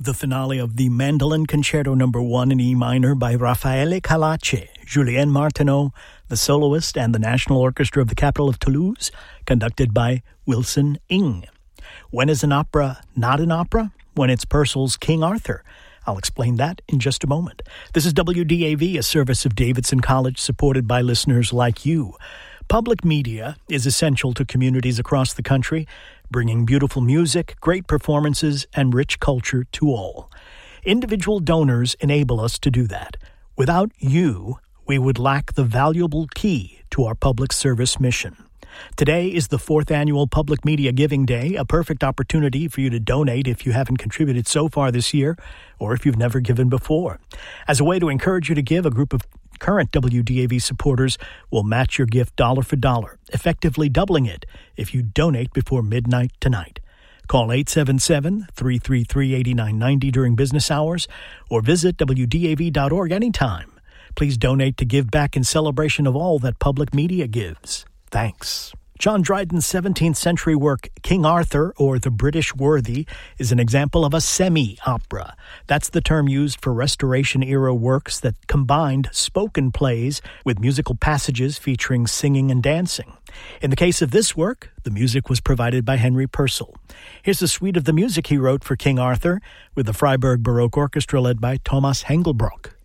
The finale of the Mandolin Concerto No. 1 in E minor by Raffaele Calace, Julien Martineau, the soloist, and the National Orchestra of the capital of Toulouse, conducted by Wilson Ing. When is an opera not an opera? When it's Purcell's King Arthur. I'll explain that in just a moment. This is WDAV, a service of Davidson College supported by listeners like you. Public media is essential to communities across the country, bringing beautiful music, great performances, and rich culture to all. Individual donors enable us to do that. Without you, we would lack the valuable key to our public service mission. Today is the 4th annual Public Media Giving Day, a perfect opportunity for you to donate if you haven't contributed so far this year or if you've never given before. As a way to encourage you to give, a group of current WDAV supporters will match your gift dollar for dollar, effectively doubling it if you donate before midnight tonight. Call 877-333-8990 during business hours or visit WDAV.org anytime. Please donate to give back in celebration of all that public media gives. Thanks. John Dryden's 17th century work, King Arthur, or The British Worthy, is an example of a semi-opera. That's the term used for Restoration-era works that combined spoken plays with musical passages featuring singing and dancing. In the case of this work, the music was provided by Henry Purcell. Here's a suite of the music he wrote for King Arthur, with the Freiburg Baroque Orchestra led by Thomas Hengelbrock.